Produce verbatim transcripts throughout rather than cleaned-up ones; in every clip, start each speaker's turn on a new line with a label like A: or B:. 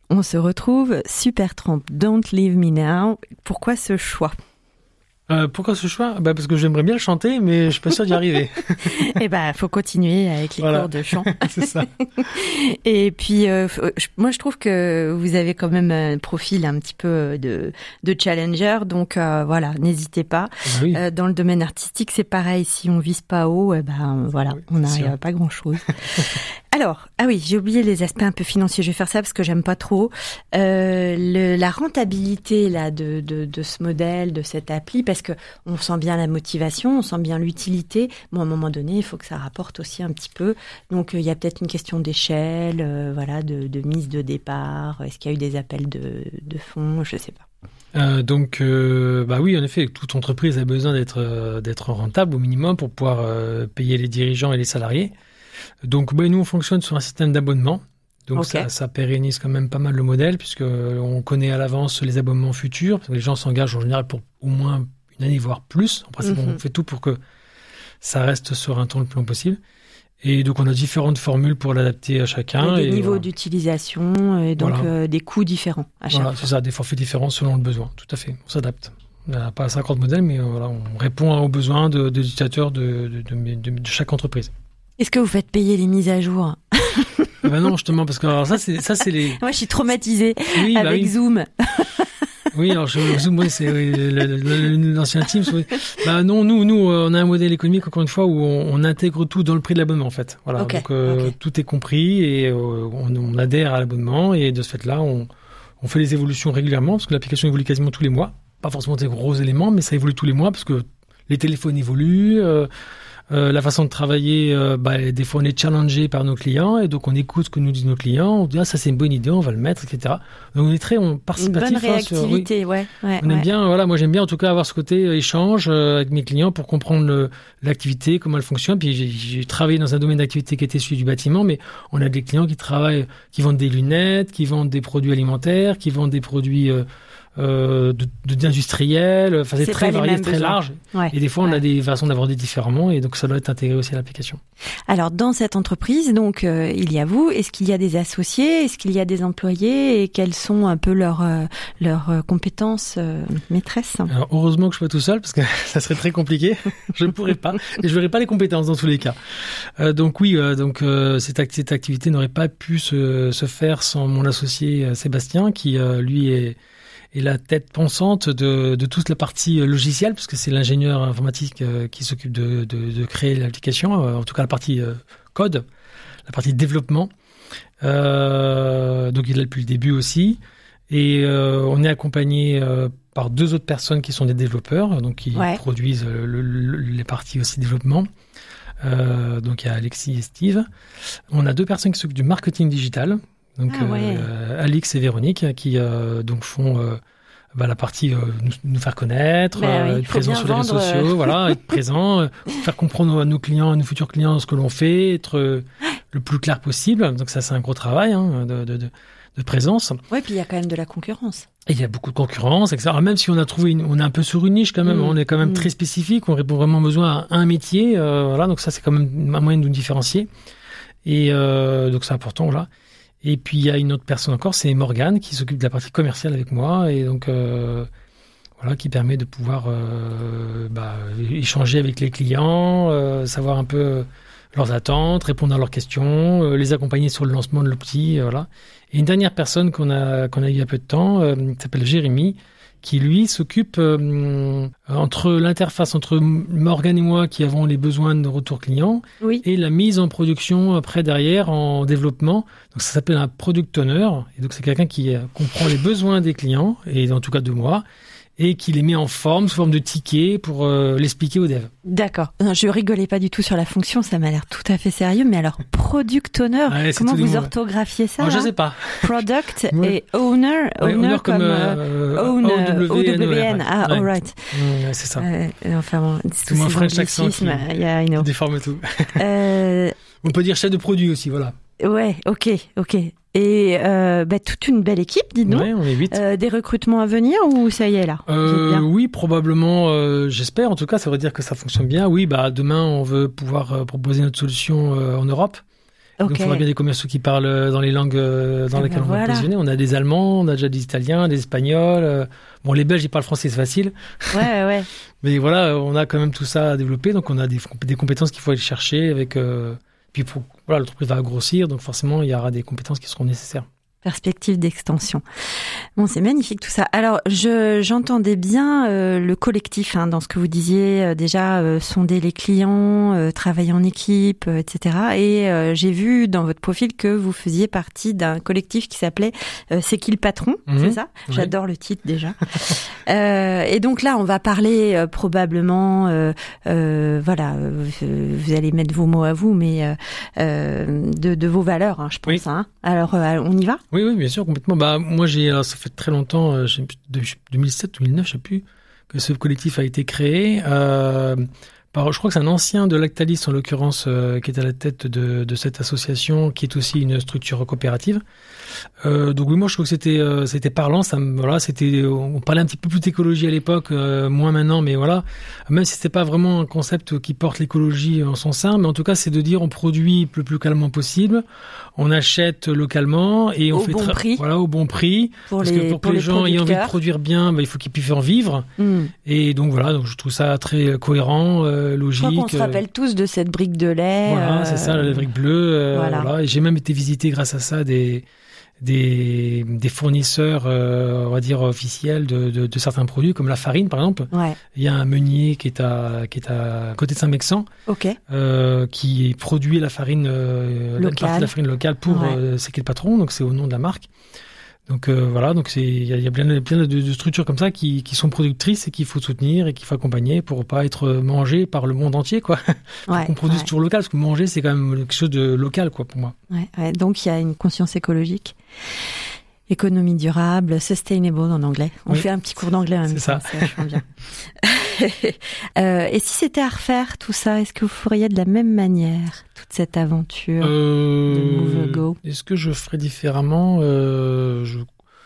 A: On se retrouve, Supertramp, Don't Leave Me Now. Pourquoi ce choix ?
B: Euh, pourquoi ce choix ? Bah parce que j'aimerais bien le chanter, mais je suis pas sûr d'y arriver.
A: Eh ben, faut continuer avec les
B: voilà.
A: cours de chant.
B: C'est ça.
A: Et puis, euh, je, moi, je trouve que vous avez quand même un profil un petit peu de, de challenger, donc euh, voilà, n'hésitez pas.
B: Oui.
A: Euh, dans le domaine artistique, c'est pareil. Si on vise pas haut, eh ben voilà,
B: oui,
A: on n'arrive à pas grand-chose. Alors, ah oui, j'ai oublié les aspects un peu financiers. Je vais faire ça parce que j'aime pas trop euh, le, la rentabilité là de, de de ce modèle, de cette appli, parce que on sent bien la motivation, on sent bien l'utilité. Bon, à un moment donné, il faut que ça rapporte aussi un petit peu. Donc, il euh, y a peut-être une question d'échelle, euh, voilà, de, de mise de départ. Est-ce qu'il y a eu des appels de de fonds ? Je sais pas.
B: Euh, donc, euh, bah oui, en effet, toute entreprise a besoin d'être euh, d'être rentable au minimum pour pouvoir euh, payer les dirigeants et les salariés. Donc, bah, nous, on fonctionne sur un système d'abonnement. Donc, okay. ça, ça pérennise quand même pas mal le modèle, puisque on connaît à l'avance les abonnements futurs. Parce que les gens s'engagent en général pour au moins une année, voire plus. En principe, mm-hmm. on fait tout pour que ça reste sur un temps le plus long possible. Et donc, on a différentes formules pour l'adapter à chacun.
A: Il y a des
B: et
A: niveaux
B: voilà.
A: d'utilisation et donc
B: voilà.
A: euh, des coûts différents à chaque
B: Voilà,
A: fois.
B: c'est ça, des forfaits différents selon le besoin. Tout à fait, on s'adapte. On n'a pas cinquante modèles, mais euh, voilà, on répond aux besoins de, de l'utilisateur de, de, de, de, de chaque entreprise. Est-ce
A: que vous faites payer les mises à jour ?
B: Eh ben non, justement, parce que alors ça, c'est ça, c'est les.
A: Moi, je suis traumatisée
B: oui,
A: avec
B: bah oui.
A: Zoom.
B: Oui, alors je, Zoom, oui, c'est oui, le, le, l'ancien Teams. Oui. Bah non, nous, nous, on a un modèle économique encore une fois où on, on intègre tout dans le prix de l'abonnement en fait. Voilà,
A: okay,
B: donc euh, okay. tout est compris et euh, on, on adhère à l'abonnement et de ce fait-là, on, on fait les évolutions régulièrement parce que l'application évolue quasiment tous les mois. Pas forcément des gros éléments, mais ça évolue tous les mois parce que les téléphones évoluent. Euh, Euh, la façon de travailler, euh, bah, des fois on est challengé par nos clients et donc on écoute ce que nous disent nos clients, on dit ah ça c'est une bonne idée, on va le mettre, et cetera. Donc on est très on participatif.
A: Une bonne réactivité,
B: hein, sur, oui.
A: ouais, ouais.
B: On
A: ouais.
B: aime bien, voilà, moi j'aime bien en tout cas avoir ce côté euh, échange euh, avec mes clients pour comprendre le, l'activité, comment elle fonctionne. Puis j'ai, j'ai travaillé dans un domaine d'activité qui était celui du bâtiment, mais on a des clients qui travaillent, qui vendent des lunettes, qui vendent des produits alimentaires, qui vendent des produits euh, Euh, de, de d'industriel, enfin c'est, c'est très varié, très besoins. large.
A: Ouais,
B: et des fois, on
A: ouais.
B: a des façons d'aborder différemment, et donc ça doit être intégré aussi à l'application.
A: Alors, dans cette entreprise, donc euh, il y a vous. Est-ce qu'il y a des associés ? Est-ce qu'il y a des employés ? Et quelles sont un peu leurs euh, leurs euh, compétences euh, maîtresses ?
B: Alors, heureusement que je suis pas tout seul, parce que ça serait très compliqué. Je ne pourrais pas, et je n'aurais pas les compétences dans tous les cas. Euh, donc oui, euh, donc euh, cette, act- cette activité n'aurait pas pu se, se faire sans mon associé euh, Sébastien, qui euh, lui est et la tête pensante de, de toute la partie logicielle, parce que c'est l'ingénieur informatique euh, qui s'occupe de, de, de créer l'application, euh, en tout cas la partie euh, code, la partie développement. Euh, donc il est là depuis le début aussi. Et euh, on est accompagné euh, par deux autres personnes qui sont des développeurs, donc qui ouais. produisent le, le, les parties aussi développement. Euh, donc il y a Alexis et Steve. On a deux personnes qui s'occupent du marketing digital. Donc ah ouais. euh, Alix et Véronique qui euh, donc font euh, bah, la partie euh, nous, nous faire connaître,
A: bah oui,
B: euh, être présent sur les réseaux
A: vendre...
B: sociaux, voilà, être présent, euh, faire comprendre à nos clients, à nos futurs clients ce que l'on fait, être euh, le plus clair possible. Donc ça c'est un gros travail hein, de, de, de, de présence.
A: Ouais, puis il y a quand même de la concurrence.
B: Et il y a beaucoup de concurrence, et cetera. Alors, même si on a trouvé, une, on est un peu sur une niche quand même, mmh. on est quand même mmh. très spécifique, on répond vraiment besoin à un métier, euh, voilà. Donc ça c'est quand même un moyen de nous différencier. Et euh, donc c'est important, voilà. Et puis il y a une autre personne encore, c'est Morgane qui s'occupe de la partie commerciale avec moi et donc euh, voilà qui permet de pouvoir euh, bah, échanger avec les clients, euh, savoir un peu leurs attentes, répondre à leurs questions, euh, les accompagner sur le lancement de l'outil, euh, voilà. Et une dernière personne qu'on a qu'on a eu il y a peu de temps, euh, qui s'appelle Jérémy, qui lui s'occupe euh, entre l'interface entre Morgane et moi qui avons les besoins de retour client
A: oui.
B: et la mise en production après derrière en développement. Donc ça s'appelle un product owner et donc c'est quelqu'un qui comprend les besoins des clients et en tout cas de moi et qui les met en forme sous forme de tickets pour euh, l'expliquer aux devs.
A: D'accord. Non, je rigolais pas du tout sur la fonction, ça m'a l'air tout à fait sérieux. Mais alors, product owner, ouais, comment vous orthographiez ça?
B: oh, Je sais pas.
A: Product ouais. et owner,
B: ouais,
A: owner,
B: owner
A: comme,
B: comme euh,
A: owner, O W N. Ah,
B: ouais.
A: all right.
B: Ouais, c'est ça.
A: Euh, enfin bon,
B: tout mon French accent qui
A: yeah, I know.
B: déforme tout.
A: euh...
B: On peut dire chef de produit aussi, voilà.
A: Ouais, ok, ok. Et euh, bah, toute une belle équipe, dis donc.
B: Ouais, on est huit.
A: Euh, des recrutements à venir ou ça y est là
B: euh, Oui, probablement. Euh, j'espère. En tout cas, ça veut dire que ça fonctionne bien. Oui, bah demain, on veut pouvoir euh, proposer notre solution euh, en Europe.
A: Okay.
B: Donc, il faudra bien des commerciaux qui parlent dans les langues euh, dans
A: Et
B: lesquelles
A: ben
B: on va
A: voilà.
B: positionner. On a des Allemands, on a déjà des Italiens, des Espagnols. Euh, bon, les Belges, ils parlent français, c'est facile.
A: Ouais, ouais.
B: Mais voilà, on a quand même tout ça à développer. Donc, on a des, des compétences qu'il faut aller chercher avec. Euh, puis, pour, voilà, l'entreprise va grossir, donc forcément, il y aura des compétences qui seront nécessaires.
A: Perspective d'extension. Bon, c'est magnifique tout ça. Alors, je j'entendais bien euh, le collectif hein, dans ce que vous disiez. Euh, déjà, euh, sonder les clients, euh, travailler en équipe, euh, et cetera. Et euh, j'ai vu dans votre profil que vous faisiez partie d'un collectif qui s'appelait euh, C'est qui le patron,
B: Mmh.
A: c'est ça?
B: Oui.
A: J'adore le titre déjà. euh, et donc là, on va parler euh, probablement, euh, euh, voilà, euh, vous allez mettre vos mots à vous, mais euh, euh, de, de vos valeurs, hein, je pense.
B: Oui.
A: Hein. Alors, euh, on y va?
B: Oui, oui, bien sûr, complètement. Bah, moi, j'ai, alors, ça fait très longtemps, euh, j'ai, de- deux mille sept, deux mille neuf, je sais plus, que ce collectif a été créé. Euh, par, je crois que c'est un ancien de Lactalis, en l'occurrence, euh, qui est à la tête de, de cette association, qui est aussi une structure coopérative. Euh, donc oui, moi, je trouve que c'était, euh, c'était parlant. Ça, me- voilà, c'était, on parlait un petit peu plus d'écologie à l'époque, euh, moins maintenant, mais voilà. Même si c'était pas vraiment un concept qui porte l'écologie en son sein, mais en tout cas, c'est de dire on produit le plus localement possible, on achète localement et on
A: Au
B: fait
A: bon
B: tra-
A: prix.
B: voilà au bon prix.
A: Pour
B: parce
A: les,
B: que pour,
A: pour
B: que les,
A: les
B: gens aient envie de
A: producteurs.
B: produire bien, bah, il faut qu'ils puissent en vivre.
A: Hmm.
B: Et donc voilà, donc je trouve ça très cohérent, euh,
A: Je
B: logique.
A: crois qu'on se
B: euh,
A: rappelle tous de cette brique de lait.
B: voilà,
A: euh,
B: c'est ça, la brique bleue. Euh,
A: voilà.
B: voilà. Et j'ai même été visiter grâce à ça des des, des fournisseurs, euh, on va dire officiels de, de, de certains produits, comme la farine par exemple.
A: Ouais,
B: Il y a un meunier qui est à qui est à côté de Saint-Mexan,
A: ok.
B: euh, qui produit la farine, euh, une
A: Locale.
B: partie de la farine locale pour
A: Ouais.
B: euh, c'est qui le patron, donc c'est au nom de la marque. Donc euh, voilà, donc c'est il y a, il y a plein, de, plein de, de structures comme ça qui, qui sont productrices et qu'il faut soutenir et qu'il faut accompagner pour pas être mangé par le monde entier, quoi.
A: Ouais,
B: Qu'on produise
A: ouais,
B: toujours local, parce que manger c'est quand même quelque chose de local, quoi, pour moi.
A: ouais, ouais. Donc il y a une conscience écologique. Économie durable, sustainable en anglais. On
B: Oui.
A: fait un petit cours d'anglais en même
B: C'est
A: temps,
B: ça.
A: c'est vachement bien. euh, et si c'était à refaire tout ça, est-ce que vous feriez de la même manière toute cette aventure de Move Go?
B: Est-ce que je ferais différemment euh, je,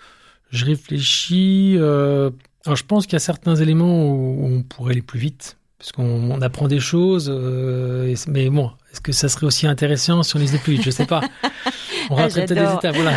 B: je réfléchis. Euh, alors je pense qu'il y a certains éléments où, où on pourrait aller plus vite, parce qu'on on apprend des choses. Euh, et, mais bon, est-ce que ça serait aussi intéressant si on les faisait plus vite? Je sais pas. On
A: Ah,
B: raterait peut-être des étapes, voilà.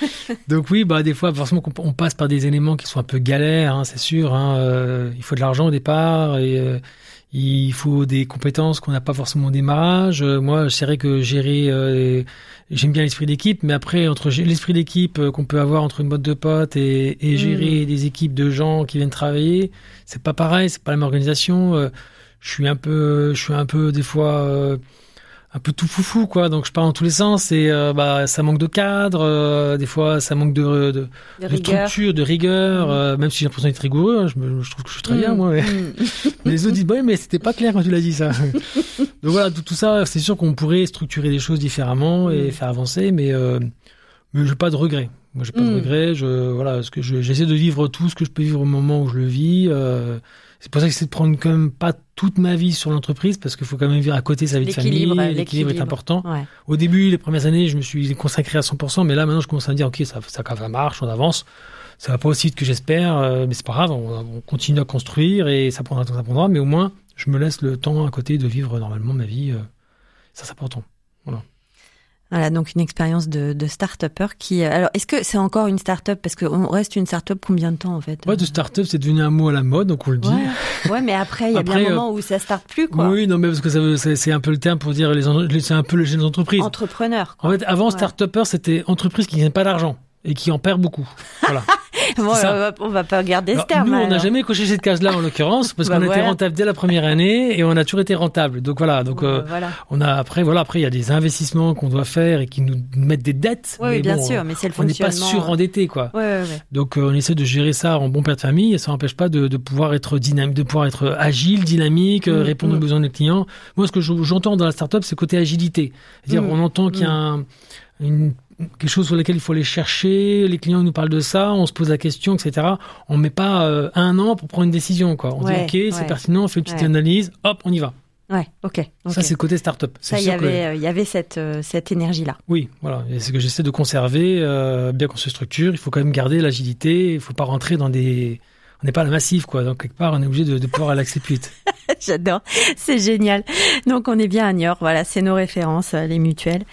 B: Donc oui, bah des fois, forcément, qu'on- on passe par des éléments qui sont un peu galères, hein, c'est sûr. Hein, euh, il faut de l'argent au départ et euh, il faut des compétences qu'on n'a pas forcément au démarrage. Euh, moi, c'est vrai que gérer, euh, j'aime bien l'esprit d'équipe, mais après, entre gé- l'esprit d'équipe euh, qu'on peut avoir entre une boîte de potes et, et gérer
A: Mm.
B: des équipes de gens qui viennent travailler, c'est pas pareil, c'est pas la même organisation. Euh, je suis un peu, je suis un peu des fois. Euh, un peu tout foufou, quoi. Donc je pars dans tous les sens et euh, bah ça manque de cadre, euh, des fois ça manque de, de,
A: De
B: de
A: rigueur.
B: structure, de rigueur,
A: Mm.
B: euh, même si j'ai l'impression d'être rigoureux, hein, je, me, je trouve que je suis très bien,
A: Mm,
B: moi. Mais,
A: mm.
B: mais les autres disent, bah, mais c'était pas clair quand tu l'as dit, ça. Donc voilà, tout, tout ça, c'est sûr qu'on pourrait structurer les choses différemment et
A: Mm.
B: faire avancer, mais, euh, mais j'ai pas de regrets. Moi, j'ai pas
A: Mm.
B: de regrets. Je, voilà, parce que je, j'essaie de vivre tout ce que je peux vivre au moment où je le vis. Euh, c'est pour ça que j'essaie de prendre quand même pas toute ma vie sur l'entreprise, parce qu'il faut quand même vivre à côté sa vie de famille.
A: L'équilibre,
B: L'équilibre est
A: l'équilibre.
B: important.
A: Ouais.
B: Au début, les premières années, je me suis consacré à cent pour cent, mais là, maintenant, je commence à me dire, ok, ça, ça, ça marche, on avance. Ça va pas aussi vite que j'espère, euh, mais c'est pas grave, on, on continue à construire et ça prendra le temps que ça prendra, mais au moins, je me laisse le temps à côté de vivre normalement ma vie. Euh, ça, c'est important. Voilà.
A: Voilà, donc une expérience de, de start-upper qui... Alors, est-ce que c'est encore une start-up? Parce qu'on reste une start-up combien de temps, en fait?
B: Ouais, de start-up, c'est devenu un mot à la mode, donc on le dit.
A: Ouais, ouais, mais après, il y a
B: Après,
A: bien un
B: euh,
A: moment où ça starte plus, quoi.
B: Oui, non, mais parce que ça veut, c'est, c'est un peu le terme pour dire les, en- les- c'est un peu les jeunes entreprises.
A: Entrepreneur.
B: En fait, avant,
A: Ouais.
B: start-upper, c'était entreprise qui gagne pas d'argent et qui en perd beaucoup. Voilà.
A: Bon,
B: ça.
A: on va, on va pas garder
B: Alors,
A: ce terme.
B: nous, on n'a
A: alors.
B: jamais coché cette case-là, en l'occurrence, parce
A: Bah,
B: qu'on a
A: voilà.
B: été rentable dès la première année et on a toujours été rentable. Donc voilà. Donc,
A: Bon,
B: euh,
A: bah, voilà.
B: on a après, voilà, après, il y a des investissements qu'on doit faire et qui nous mettent des dettes.
A: Oui,
B: mais
A: oui, bien
B: bon,
A: sûr, mais c'est le
B: on n'est pas
A: fonctionnement.
B: surendetté, quoi.
A: Ouais, ouais, ouais.
B: Donc, euh, on essaie de gérer ça en bon père de famille et ça n'empêche pas de, de pouvoir être dynamique, de pouvoir être agile, dynamique, euh,
A: Mm,
B: répondre
A: mm.
B: aux besoins des clients. Moi, ce que je- j'entends dans la startup, c'est côté agilité. C'est-à-dire,
A: Mm,
B: on entend qu'il y a
A: mm.
B: un, une, quelque chose sur lequel il faut aller chercher. Les clients nous parlent de ça, on se pose la question, et cetera. On met pas euh, un an pour prendre une décision, quoi. On
A: Ouais,
B: dit, ok, c'est
A: ouais.
B: pertinent, on fait une petite
A: Ouais.
B: analyse, hop, on y va.
A: Ouais, ok. ok.
B: Ça, c'est le côté startup.
A: Ça,
B: C'est
A: il y
B: sûr que-
A: avait, euh, il y avait cette, euh, cette énergie-là.
B: Oui, voilà. Et c'est ce que j'essaie de conserver, euh, bien qu'on se structure. Il faut quand même garder l'agilité. Il faut pas rentrer dans des... On n'est pas à la massive, quoi. Donc, quelque part, on est obligé de, de pouvoir aller accélérer plus vite.
A: J'adore, c'est génial. Donc on est bien à Niort, voilà, c'est nos références, euh, les mutuelles.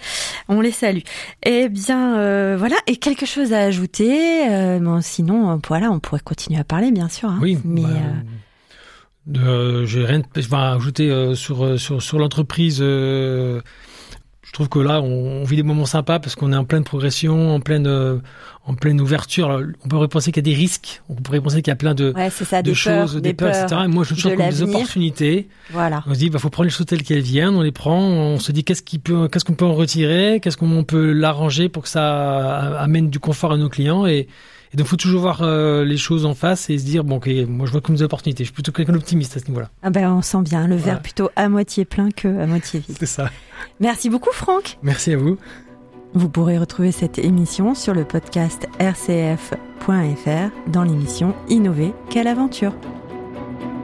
A: On les salue. Eh bien, euh, voilà. Et quelque chose à ajouter euh, bon, sinon, voilà, on pourrait continuer à parler, bien sûr. Hein,
B: oui,
A: mais...
B: Bah, euh... Euh, j'ai rien de... enfin, ajouter euh, sur, sur, sur l'entreprise. Euh... Je trouve que là, on, on vit des moments sympas parce qu'on est en pleine progression, en pleine, euh, en pleine ouverture. Alors, on pourrait penser qu'il y a des risques, on pourrait penser qu'il y a plein de,
A: ouais, c'est ça,
B: de
A: des
B: choses,
A: peurs,
B: des, des peurs, peurs, et cetera. Et moi, je trouve comme des opportunités.
A: Voilà.
B: On se dit, bah, faut prendre les choses telles qu'elles viennent, on les prend, on se dit qu'est-ce qui peut, qu'est-ce qu'on peut en retirer, qu'est-ce qu'on peut l'arranger pour que ça amène du confort à nos clients. Et, et donc, faut toujours voir euh, les choses en face et se dire, bon, ok, moi, je vois comme des opportunités. Je suis plutôt quelqu'un d'optimiste à ce niveau-là.
A: Ah ben, on sent bien le verre
B: voilà.
A: plutôt à moitié plein que à moitié vide.
B: C'est ça.
A: Merci beaucoup, Franck.
B: Merci à vous.
A: Vous pourrez retrouver cette émission sur le podcast r c f point f r dans l'émission Innover, quelle aventure.